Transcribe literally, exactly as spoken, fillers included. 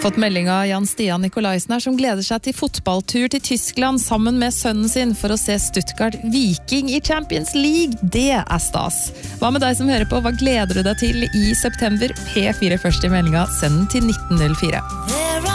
Fått melding av Jan Stian Nikolaisen her, som gleder seg til fotballtur til Tyskland sammen med sønnen sin for å se Stuttgart Viking i Champions League. Det er stas. Hva med deg som hører på? Hva gleder du deg til i september? P fire først i meldinga. Send den til nitten null fire.